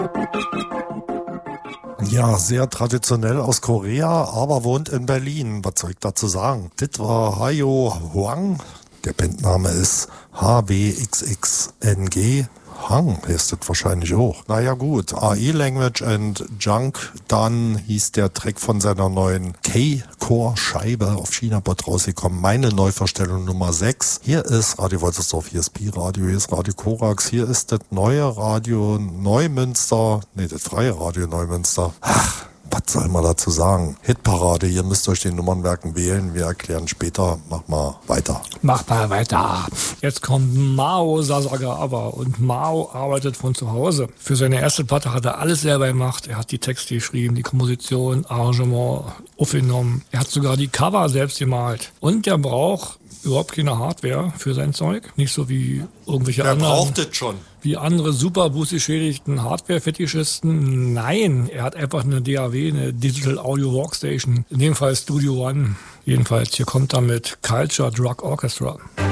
Ja, sehr traditionell aus Korea, aber wohnt in Berlin. Was soll ich dazu sagen? Das war Hayo Hwang. Der Bandname ist HWXXNG. Hang heißt das wahrscheinlich auch. Naja gut, AI Language and Junk, dann hieß der Track von seiner neuen K-Core-Scheibe auf China-Bot rausgekommen. Meine Neuvorstellung Nummer 6. Hier ist Radio Woltersdorf, hier ist Pi-Radio, hier ist Radio Korax, hier ist das neue Radio Neumünster, das freie Radio Neumünster. Ach, was soll man dazu sagen? Hitparade, ihr müsst euch den Nummernwerken wählen. Wir erklären später. Mach mal weiter. Mach mal weiter. Jetzt kommt Mao Sasagawa und Mao arbeitet von zu Hause. Für seine erste Platte hat er alles selber gemacht. Er hat die Texte geschrieben, die Komposition, Arrangement aufgenommen. Er hat sogar die Cover selbst gemalt. Und er braucht überhaupt keine Hardware für sein Zeug. Nicht so wie irgendwelche anderen. Wer braucht das schon? Wie andere super bußgeschädigten Hardware-Fetischisten. Nein, er hat einfach eine DAW, eine Digital Audio Workstation. In dem Fall Studio One. Jedenfalls, hier kommt damit Culture Drug Orchestra.